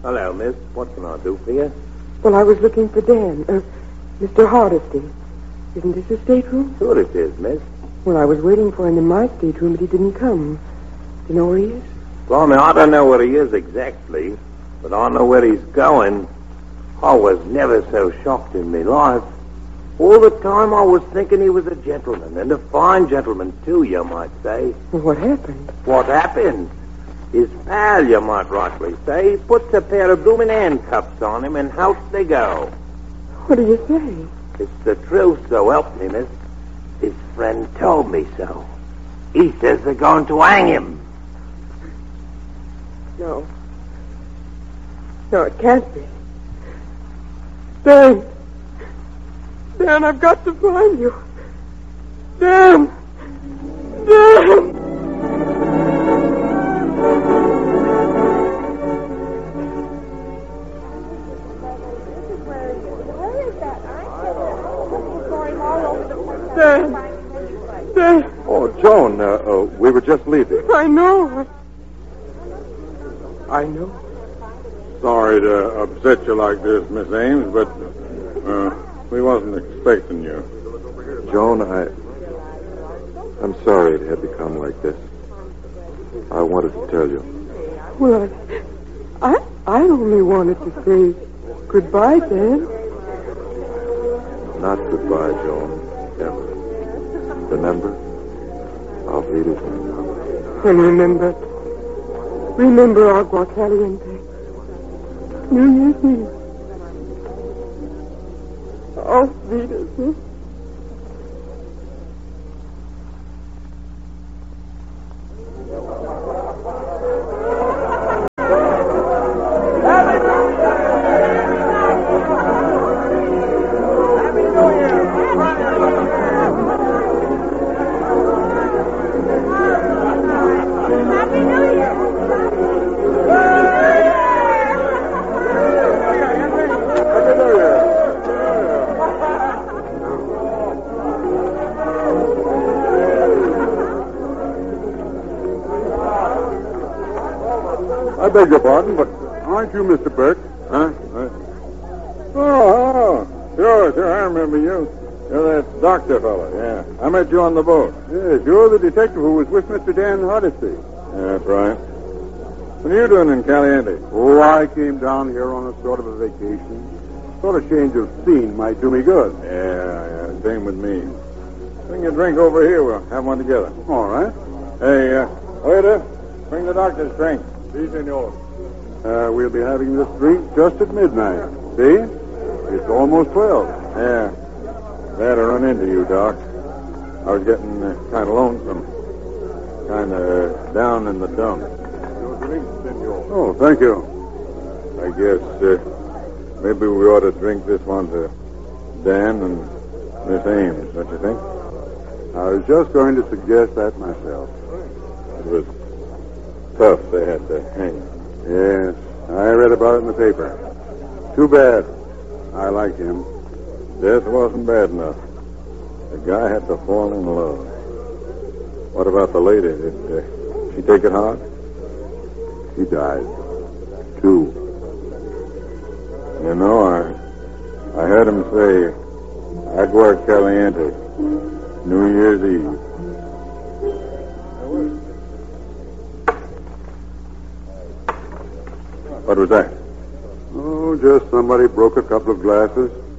Hello, miss. What can I do for you? Well, I was looking for Dan, Mr. Hardesty. Isn't this his stateroom? Sure it is, miss. Well, I was waiting for him in my stateroom, but he didn't come. Do you know where he is? Well, now, I don't know where he is exactly, but I know where he's going. I was never so shocked in my life. All the time I was thinking he was a gentleman, and a fine gentleman, too, you might say. Well, what happened? What happened? His pal, you might rightly say, puts a pair of blooming handcuffs on him, and out they go. What do you say? It's the truth, so help me, miss. His friend told me so. He says they're going to hang him. No. No, it can't be. Dan! Dan, I've got to find you. Dan! Dan! Dan! Dan! Oh, Joan, we were just leaving. I know. I know. Sorry to upset you like this, Miss Ames, but we wasn't expecting you. Joan, I'm sorry it had to come like this. I wanted to tell you. Well, I only wanted to say goodbye, Dan. Not goodbye, Joan. Ever. Remember? I'll read it. And remember Agua Caliente. New Year's Eve. Auf Wiedersehen. I beg your pardon, but aren't you Mr. Burke? Huh? Sure, I remember you. You're that doctor fellow, yeah. I met you on the boat. Yes, you're the detective who was with Mr. Dan Hardesty. Yeah, that's right. What are you doing in Caliente? Oh, I came down here on a sort of a vacation. Sort of change of scene might do me good. Yeah, same with me. Bring your drink over here. We'll have one together. All right. Hey, waiter, bring the doctor's drink. Si, senor. We'll be having this drink just at midnight. See? It's almost 12. Yeah. Glad to run into you, Doc. I was getting kind of lonesome. Kind of down in the dumps. Your drink, senor. Oh, thank you. I guess maybe we ought to drink this one to Dan and Miss Ames, don't you think? I was just going to suggest that myself. It was tough they had to hang. Yes, I read about it in the paper. Too bad. I like him. Death wasn't bad enough. The guy had to fall in love. What about the lady? Did she take it hard? She died. Too. You know, I heard him say, Agua Caliente, New Year's Eve. What was that? Oh, just somebody broke a couple of glasses.